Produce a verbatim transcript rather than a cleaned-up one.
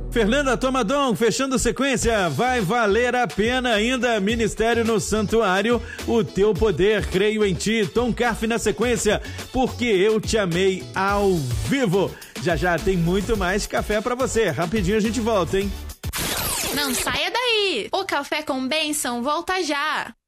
Fernanda Tomadon, fechando sequência, vai valer a pena ainda, Ministério no Santuário, o teu poder, creio em ti. Tom Carf na sequência, porque eu te amei ao vivo. Já já tem muito mais café pra você, rapidinho a gente volta, hein? Não saia daí, o Café com Bênção volta já.